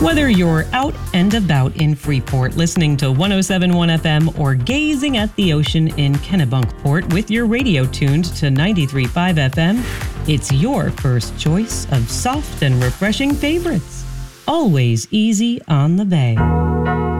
Whether you're out and about in Freeport listening to 107.1 FM or gazing at the ocean in Kennebunkport with your radio tuned to 93.5 FM, it's your first choice of soft and refreshing favorites. Always easy on the bay.